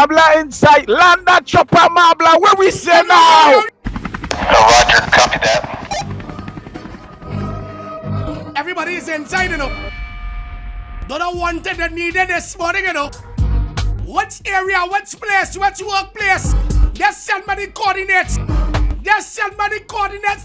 Marbler inside. Land that chopper Marbler. Where we say now? Roger, copy that. Everybody is inside, you know. Don't want it and needed this morning, you know. Which area, which place, which workplace? Just send me the coordinates. Just send me the coordinates.